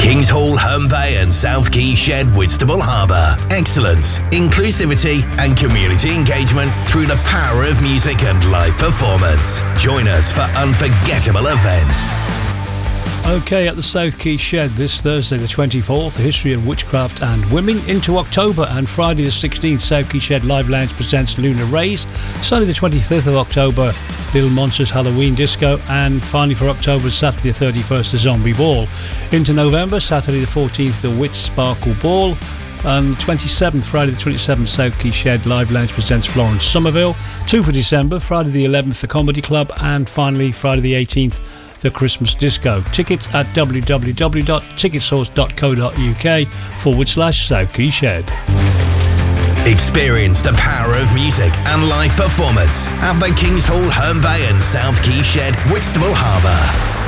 Kings Hall, Herne Bay and South Quay Shed, Whitstable Harbour. Excellence, inclusivity and community engagement through the power of music and live performance. Join us for unforgettable events. OK, at the South Quay Shed this Thursday the 24th, the history of witchcraft and women into October, and Friday the 16th, South Quay Shed Live Lounge presents Lunar Rays. Sunday the 25th of October, Little Monsters Halloween Disco, and finally for October, Saturday the 31st, the Zombie Ball. Into November, Saturday the 14th, the Wit Sparkle Ball, and 27th, Friday the 27th, South Quay Shed Live Lounge presents Florence Somerville. 2 for December, Friday the 11th, the Comedy Club, and finally Friday the 18th, the Christmas Disco. Tickets at www.ticketsource.co.uk/South Quay Shed. Experience the power of music and live performance at the Kings Hall, Herne Bay and South Quay Shed, Whitstable Harbour.